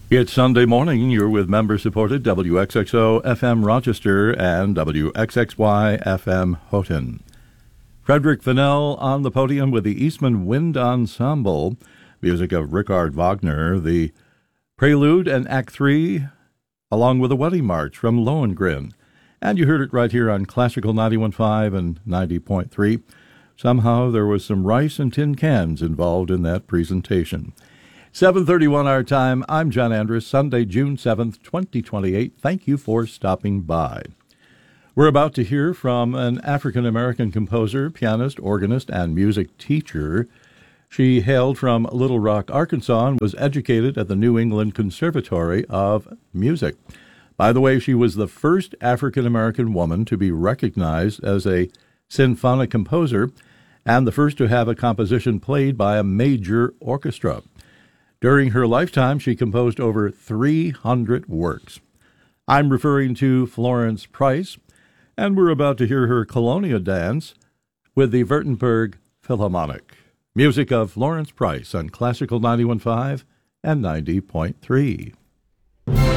It's Sunday morning. You're with member-supported WXXO FM Rochester and WXXY FM Houghton. Frederick Fennell on the podium with the Eastman Wind Ensemble, music of Richard Wagner, the Prelude and Act 3, along with a wedding march from Lohengrin. And you heard it right here on Classical 91.5 and 90.3. Somehow there was some rice and tin cans involved in that presentation. 7:31 our time. I'm John Andrus. Sunday, June 7th, 2028. Thank you for stopping by. We're about to hear from an African-American composer, pianist, organist, and music teacher. She hailed from Little Rock, Arkansas, and was educated at the New England Conservatory of Music. By the way, she was the first African-American woman to be recognized as a symphonic composer and the first to have a composition played by a major orchestra. During her lifetime, she composed over 300 works. I'm referring to Florence Price, and we're about to hear her Colonia dance with the Württemberg Philharmonic. Music of Florence Price on Classical 91.5 and 90.3.